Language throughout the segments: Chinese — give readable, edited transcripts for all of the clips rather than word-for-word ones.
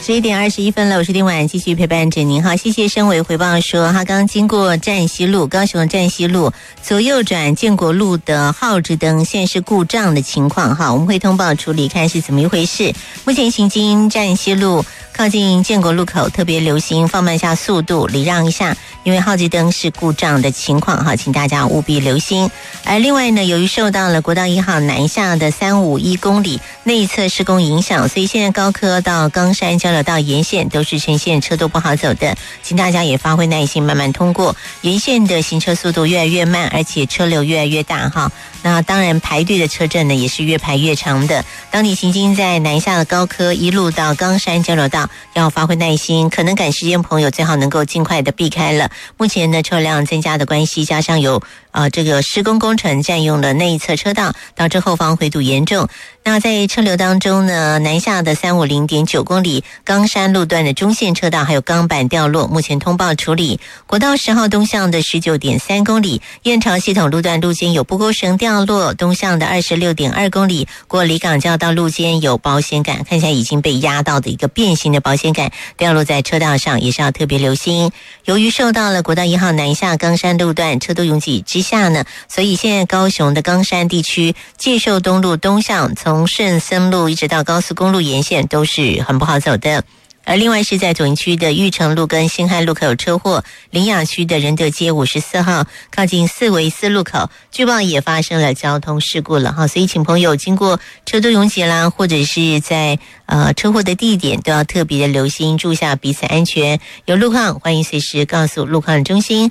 11点21分了，我是丁婉，继续陪伴着您。好，谢谢申伟回报说，他刚经过站西路，高雄的站西路左右转建国路的号志灯现在是故障的情况哈，我们会通报处理，看是怎么一回事。目前行经站西路靠近建国路口，特别留心放慢下速度，礼让一下，因为号志灯是故障的情况哈，请大家务必留心。而另外呢，由于受到了国道1号南下的351公里内侧施工影响，所以现在高科到冈山交流道沿线都是呈现车都不好走的，请大家也发挥耐心，慢慢通过。沿线的行车速度越来越慢，而且车流越来越大哈。那当然排队的车阵呢也是越排越长的。当你行经在南下的高科一路到冈山交流道，要发挥耐心，可能赶时间朋友最好能够尽快的避开了。目前呢车辆增加的关系，加上有这个施工工程占用了内侧车道，导致后方回堵严重。那在车流当中呢，南下的350.9公里冈山路段的中线车道还有钢板掉落，目前通报处理。国道10号东向的19.3公里燕巢系统路段路肩有不钩绳掉落，东向的26.2公里过离港交道路肩有保险杆，看起来已经被压到的一个变形的保险杆掉落在车道上，也是要特别留心。由于受到了国道1号南下冈山路段车都拥挤之下呢，所以现在高雄的冈山地区介寿东路东向从顺森路一直到高速公路沿线都是很不好走的。而另外是在左营区的玉成路跟新汉路口有车祸，林雅区的仁德街54号靠近四维四路口，据报也发生了交通事故了哈，所以请朋友经过车都拥挤啦，或者是在车祸的地点都要特别的留心，注意下彼此安全。有路况欢迎随时告诉路况中心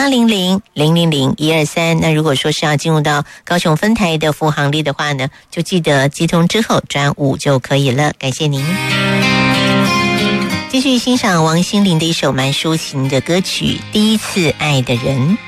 0800-000-123。那如果说是要进入到高雄分台的服务行列的话呢，就记得接通之后转5就可以了。感谢您。继续欣赏王心凌的一首蛮抒情的歌曲《第一次爱的人》。